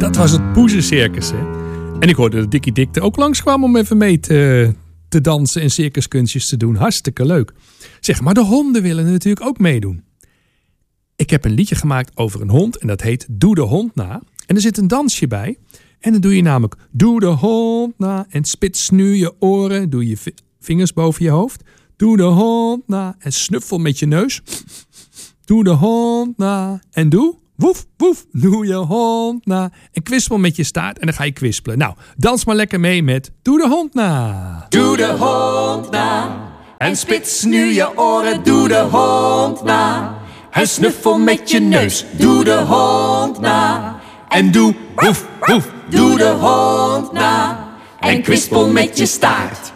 Dat was het Poezencircus, hè. En ik hoorde dat Dikkie Dik er ook langskwam om even mee te dansen en circuskunstjes te doen. Hartstikke leuk. Zeg, maar de honden willen natuurlijk ook meedoen. Ik heb een liedje gemaakt over een hond en dat heet Doe de hond na. En er zit een dansje bij. En dan doe je namelijk doe de hond na en spits nu je oren. Doe je vingers boven je hoofd. Doe de hond na en snuffel met je neus. Doe de hond na en doe woef woef. Doe je hond na en kwispel met je staart en dan ga je kwispelen. Nou, dans maar lekker mee met doe de hond na. Doe de hond na en spits nu je oren. Doe de hond na en snuffel met je neus. Doe de hond na en doe woef woef. Doe de hond na en kwispel met je staart.